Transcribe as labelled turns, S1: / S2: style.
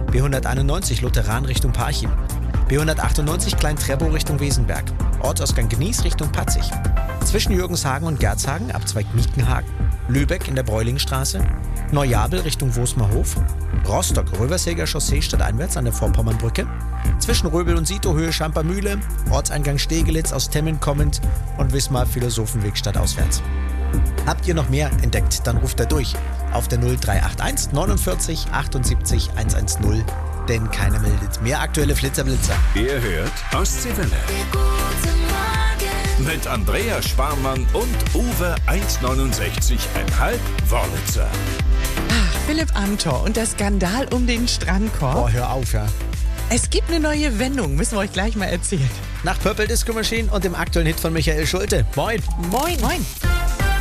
S1: B191 Lutheran Richtung Parchim. B198 Klein-Treppow Richtung Wesenberg. Ortsausgang Gnies Richtung Patzig. Zwischen Jürgenshagen und Gerzhagen, Abzweig Miekenhagen. Lübeck in der Bräulingstraße. Neujabel Richtung Wosmerhof. Rostock-Röversäger Chaussee stadteinwärts an der Vorpommernbrücke. Zwischen Röbel und Sitohöhe Schampermühle. Ortseingang Stegelitz aus Temmen kommend und Wismar Philosophenweg stadtauswärts. Habt ihr noch mehr entdeckt, dann ruft er durch auf der 0381 49 78 110, denn keiner meldet. Mehr aktuelle Flitzer-Blitzer.
S2: Ihr hört Ostseewelle. Mit Andrea Sparmann und Uwe 1,69,5 Wörlitzer.
S3: Philipp Amthor und der Skandal um den Strandkorb.
S1: Boah, hör auf, ja.
S3: Es gibt eine neue Wendung, müssen wir euch gleich mal erzählen.
S1: Nach Purple Disco Machine und dem aktuellen Hit von Michael Schulte. Moin.
S3: Moin. Moin.